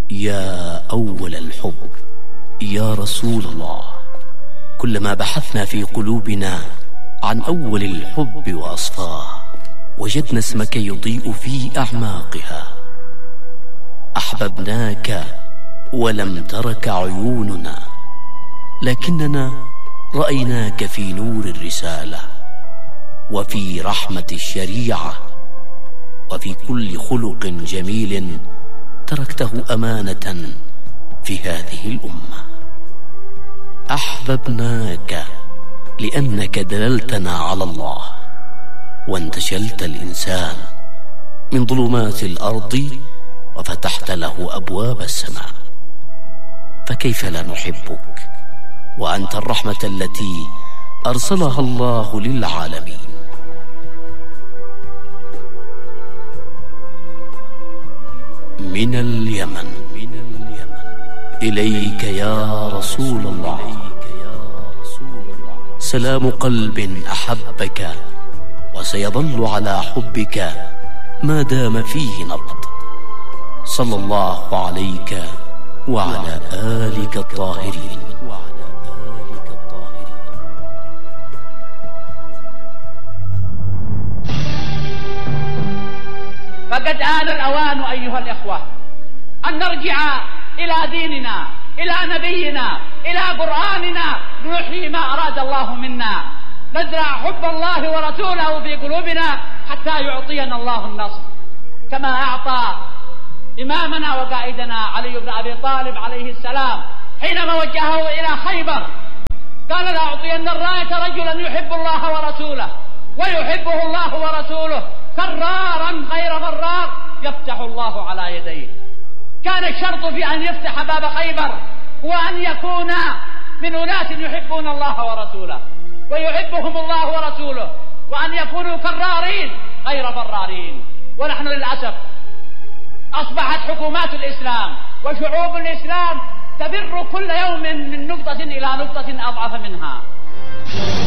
يا أول الحب يا رسول الله، كلما بحثنا في قلوبنا عن أول الحب وأصفاه وجدنا اسمك يضيء في أعماقها. أحببناك ولم ترك عيوننا، لكننا رأيناك في نور الرسالة وفي رحمة الشريعة وفي كل خلق جميل تركته أمانة في هذه الأمة. أحببناك لأنك دللتنا على الله وانتشلت الإنسان من ظلمات الأرض وفتحت له أبواب السماء، فكيف لا نحبك وأنت الرحمة التي أرسلها الله للعالمين. من اليمن إليك يا رسول الله، سلام قلب أحبك وسيظل على حبك ما دام فيه نبض. صلى الله عليك وعلى آلك الطاهرين. فقد آن الأوان أيها الإخوة أن نرجع إلى ديننا، إلى نبينا، إلى قرآننا، نحيي ما أراد الله منا، نزرع حب الله ورسوله في قلوبنا حتى يعطينا الله النصر، كما أعطى إمامنا وقائدنا علي بن أبي طالب عليه السلام حينما وجهه إلى خيبر، قال لأعطين الراية رجلا يحب الله ورسوله ويحبه الله ورسوله كرارا غير فرار يفتح الله على يديه. كان الشرط في أن يفتح باب خيبر هو أن يكون من أناس يحبون الله ورسوله ويحبهم الله ورسوله، وأن يكونوا كرارين غير فرارين. ونحن للأسف أصبحت حكومات الإسلام وشعوب الإسلام تبر كل يوم من نقطة إلى نقطة أضعف منها.